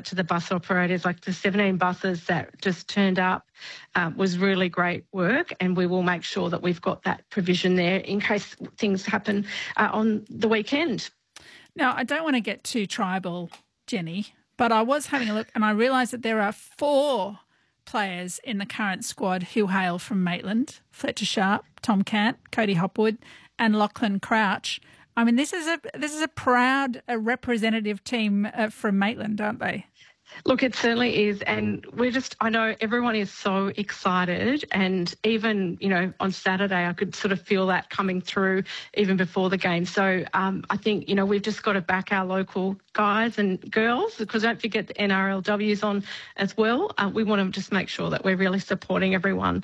to the bus operators, like the 17 buses that just turned up was really great work, and we will make sure that we've got that provision there in case things happen on the weekend. Now, I don't want to get too tribal, Jenny, but I was having a look and I realised that there are 4 players in the current squad who hail from Maitland: Fletcher Sharp, Tom Cant, Cody Hopwood and Lachlan Crouch. I mean, this is a proud representative team from Maitland, aren't they? Look, it certainly is, and I know everyone is so excited, and even, on Saturday I could sort of feel that coming through even before the game. So I think, we've just got to back our local guys and girls, because don't forget the NRLW's on as well. We want to just make sure that we're really supporting everyone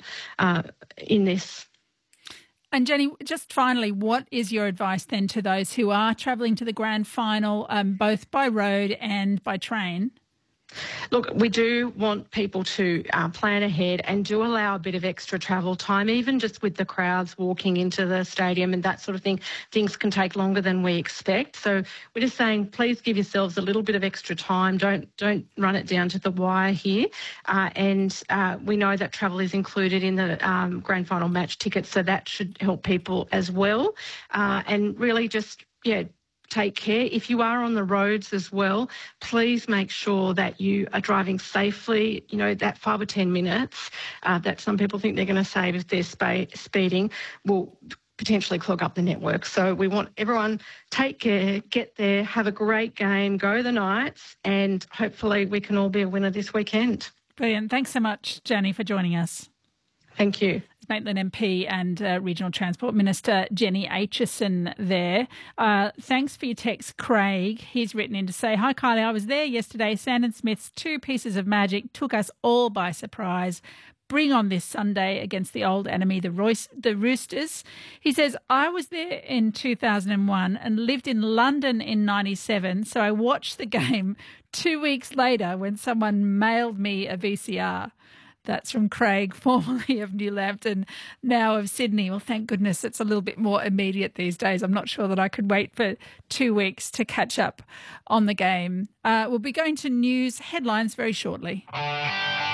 in this. And Jenny, just finally, what is your advice then to those who are travelling to the grand final, both by road and by train? Look, we do want people to plan ahead and do allow a bit of extra travel time, even just with the crowds walking into the stadium and that sort of thing. Things can take longer than we expect. So we're just saying, please give yourselves a little bit of extra time. Don't run it down to the wire here. And we know that travel is included in the grand final match tickets, so that should help people as well. And really just, take care. If you are on the roads as well, please make sure that you are driving safely. That 5 or 10 minutes that some people think they're going to save if they're speeding will potentially clog up the network. So we want everyone, take care, get there, have a great game, go the Knights, and hopefully we can all be a winner this weekend. Brilliant. Thanks so much, Jenny, for joining us. Thank you. Maitland MP and Regional Transport Minister Jenny Aitchison there. Thanks for your text, Craig. He's written in to say, "Hi, Kylie. I was there yesterday. Sandon Smith's 2 pieces of magic took us all by surprise. Bring on this Sunday against the old enemy, the Roosters." He says, "I was there in 2001 and lived in London in 97, so I watched the game 2 weeks later when someone mailed me a VCR." That's from Craig, formerly of New Lambton, now of Sydney. Well, thank goodness it's a little bit more immediate these days. I'm not sure that I could wait for 2 weeks to catch up on the game. We'll be going to news headlines very shortly.